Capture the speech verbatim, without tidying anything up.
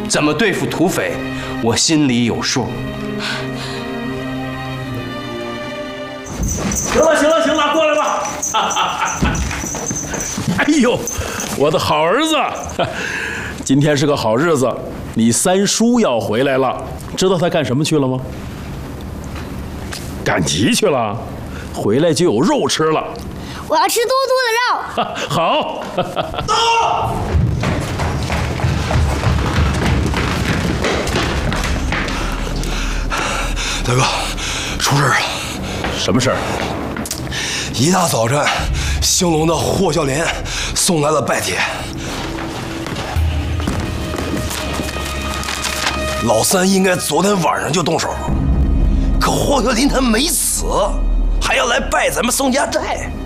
怎么对付土匪，我心里有数。 行了，行了，行了，过来吧。 哎呦，我的好儿子，今天是个好日子，你三叔要回来了，知道他干什么去了吗？赶集去了，回来就有肉吃了。 我要吃嘟嘟的肉。 好。 到。 大哥，出事了！ 什么事儿？ 一大早晨，兴隆的霍孝廉送来了拜帖。老三应该昨天晚上就动手，可霍孝廉他没死，还要来拜咱们宋家寨。